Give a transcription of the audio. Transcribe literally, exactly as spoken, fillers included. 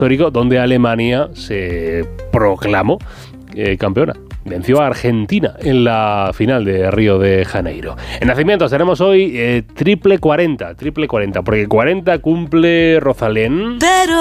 histórico donde Alemania se proclamó eh, campeona. Venció a Argentina en la final de Río de Janeiro. En nacimientos tenemos hoy eh, triple cuarenta, triple cuarenta, porque cuarenta cumple Rosalén. Pero